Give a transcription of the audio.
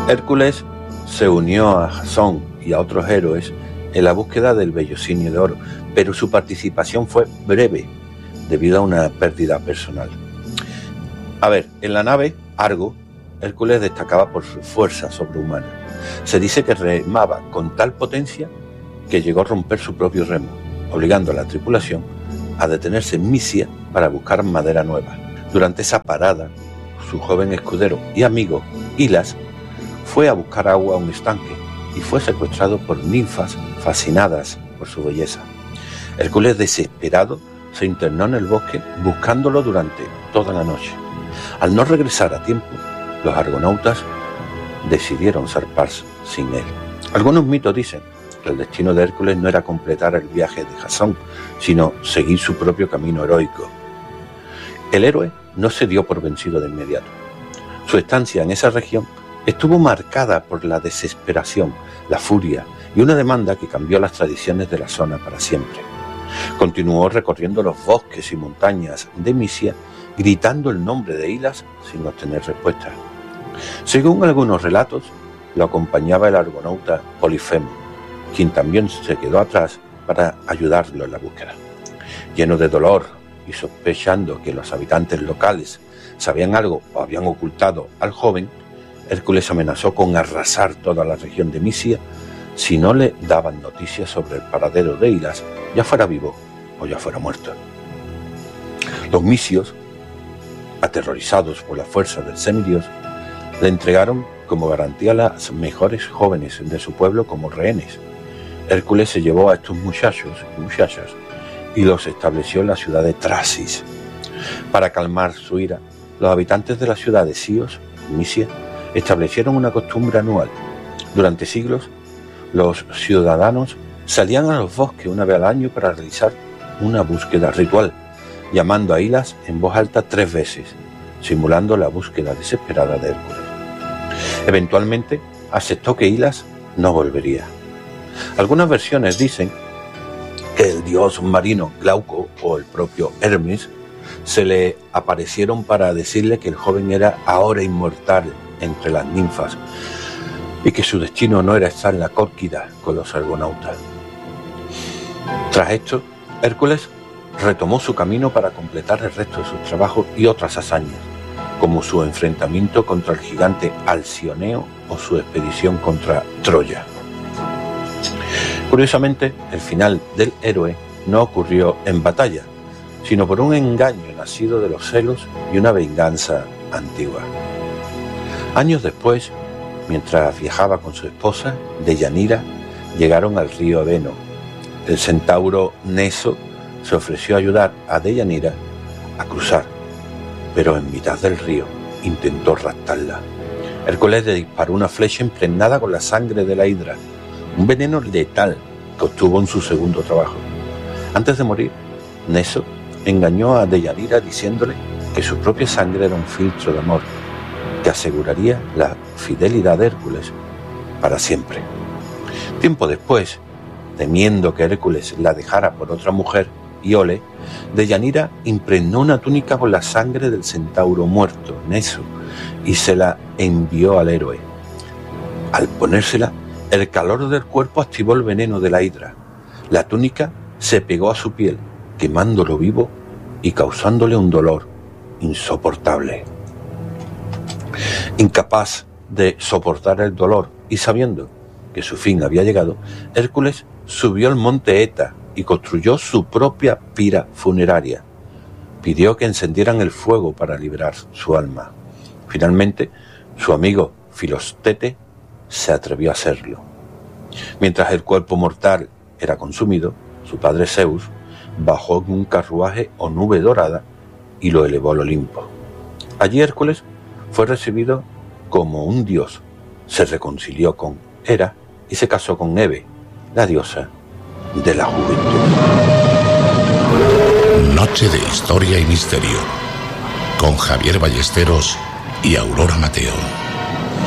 Hércules se unió a Jasón y a otros héroes en la búsqueda del vellocinio de oro, pero su participación fue breve debido a una pérdida personal. En la nave Argo, Hércules destacaba por su fuerza sobrehumana. Se dice que remaba con tal potencia que llegó a romper su propio remo, obligando a la tripulación a detenerse en Misia para buscar madera nueva. Durante esa parada, su joven escudero y amigo, Hilas, fue a buscar agua a un estanque y fue secuestrado por ninfas fascinadas por su belleza. Hércules, desesperado, se internó en el bosque buscándolo durante toda la noche. Al no regresar a tiempo, los argonautas decidieron zarparse sin él. Algunos mitos dicen que el destino de Hércules no era completar el viaje de Jasón, sino seguir su propio camino heroico. El héroe no se dio por vencido de inmediato. Su estancia en esa región estuvo marcada por la desesperación, la furia y una demanda que cambió las tradiciones de la zona para siempre. Continuó recorriendo los bosques y montañas de Misia, gritando el nombre de Hilas sin obtener respuesta. Según algunos relatos, lo acompañaba el argonauta Polifemo, quien también se quedó atrás para ayudarlo en la búsqueda. Lleno de dolor y sospechando que los habitantes locales sabían algo o habían ocultado al joven, Hércules amenazó con arrasar toda la región de Misia si no le daban noticias sobre el paradero de Hilas, ya fuera vivo o ya fuera muerto. Los misios, aterrorizados por la fuerza del semidios, le entregaron como garantía a las mejores jóvenes de su pueblo como rehenes. Hércules se llevó a estos muchachos y muchachas y los estableció en la ciudad de Trasis. Para calmar su ira, los habitantes de la ciudad de Sios, Misia, establecieron una costumbre anual. Durante siglos, los ciudadanos salían a los bosques una vez al año para realizar una búsqueda ritual, llamando a Hilas en voz alta 3 veces, simulando la búsqueda desesperada de Hércules. Eventualmente, aceptó que Hilas no volvería. Algunas versiones dicen que el dios marino Glauco o el propio Hermes se le aparecieron para decirle que el joven era ahora inmortal entre las ninfas y que su destino no era estar en la Córquida con los argonautas. Tras esto, Hércules retomó su camino para completar el resto de sus trabajos y otras hazañas, como su enfrentamiento contra el gigante Alcioneo o su expedición contra Troya. Curiosamente, el final del héroe no ocurrió en batalla, sino por un engaño nacido de los celos y una venganza antigua. Años después, mientras viajaba con su esposa, Deyanira, llegaron al río Eveno. El centauro Neso se ofreció a ayudar a Deyanira a cruzar, pero en mitad del río intentó raptarla. Hércules le disparó una flecha impregnada con la sangre de la hidra, un veneno letal que obtuvo en su segundo trabajo. Antes de morir, Neso engañó a Deyanira diciéndole que su propia sangre era un filtro de amor que aseguraría la fidelidad de Hércules para siempre. Tiempo después, temiendo que Hércules la dejara por otra mujer, Iole, Deyanira impregnó una túnica con la sangre del centauro muerto, Neso, y se la envió al héroe. Al ponérsela, el calor del cuerpo activó el veneno de la hidra. La túnica se pegó a su piel, quemándolo vivo y causándole un dolor insoportable. Incapaz de soportar el dolor y sabiendo que su fin había llegado, Hércules subió al monte Eta y construyó su propia pira funeraria. Pidió que encendieran el fuego para liberar su alma. Finalmente, su amigo Filostete se atrevió a hacerlo. Mientras el cuerpo mortal era consumido, su padre Zeus bajó en un carruaje o nube dorada y lo elevó al Olimpo. Allí Hércules fue recibido como un dios, se reconcilió con Hera y se casó con Hebe, la diosa de la juventud. Noche de historia y misterio, con Javier Ballesteros y Aurora Mateo.